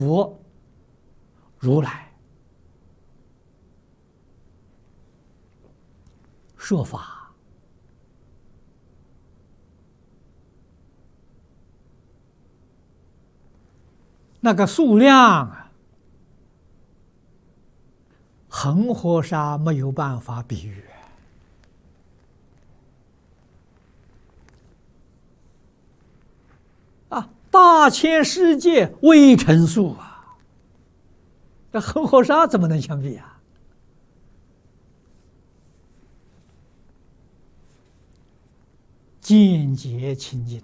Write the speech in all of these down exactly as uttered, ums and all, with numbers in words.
佛、如来说法，那个数量啊，恒河沙没有办法比喻啊！大千世界微尘数啊，这恒河沙怎么能相比啊？见解清净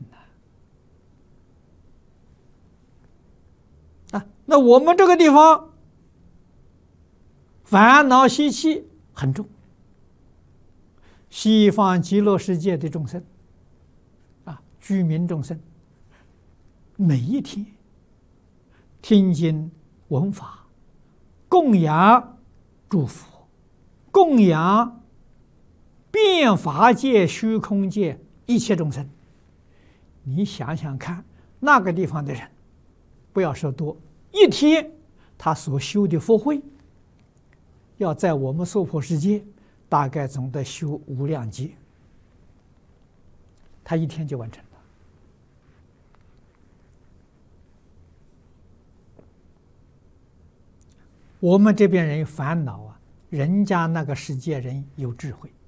呐！啊，那我们这个地方烦恼习气很重，西方极乐世界的众生啊，居民众生，每一天听经闻法，供养诸佛，供养遍法界、虚空界一切众生。你想想看，那个地方的人，不要说多，一天他所修的福慧，要在我们娑婆世界大概总得修无量劫，他一天就完成了。我们这边人烦恼啊，人家那个世界人有智慧。